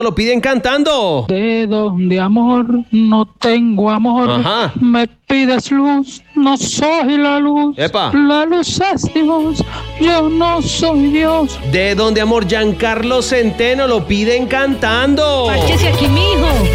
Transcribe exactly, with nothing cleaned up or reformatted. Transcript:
lo piden cantando. De donde amor no tengo amor. Ajá. Me pides luz, no soy la luz. Epa. La luz es Dios, yo no soy Dios. De donde amor, Giancarlo Centeno lo piden cantando. Párchese aquí, mijo.